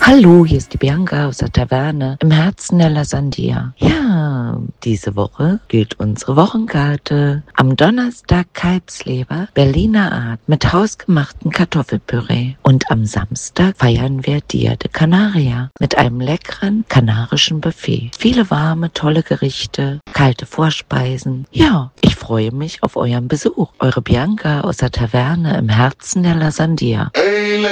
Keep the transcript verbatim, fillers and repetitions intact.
Hallo, hier ist die Bianca aus der Taverne im Herzen der Lasandia. Ja, diese Woche gilt unsere Wochenkarte. Am Donnerstag Kalbsleber, Berliner Art mit hausgemachtem Kartoffelpüree. Und am Samstag feiern wir Dia de Canaria mit einem leckeren kanarischen Buffet. Viele warme, tolle Gerichte, kalte Vorspeisen. Ja, ich freue mich auf euren Besuch. Eure Bianca aus der Taverne im Herzen der Lasandia.